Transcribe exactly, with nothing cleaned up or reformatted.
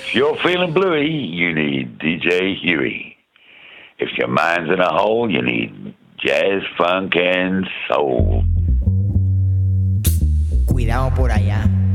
If you're feeling bluey, you need D J Huey. If your mind's in a hole, you need jazz, funk, and soul. Cuidado por allá.